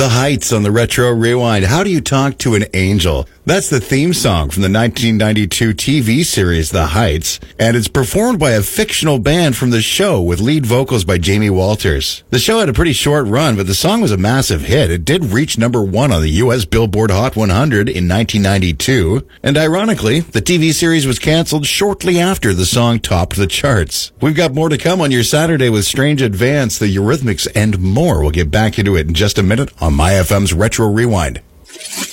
The Heights on the Retro Rewind. How do you talk to an angel? That's the theme song from the 1992 TV series The Heights, and it's performed by a fictional band from the show with lead vocals by Jamie Walters. The show had a pretty short run, but the song was a massive hit. It did reach number 1 on the U.S. Billboard Hot 100 in 1992, and ironically, the TV series was canceled shortly after the song topped the charts. We've got more to come on your Saturday with Strange Advance, the Eurythmics, and more. We'll get back into it in just a minute on My FM's Retro Rewind.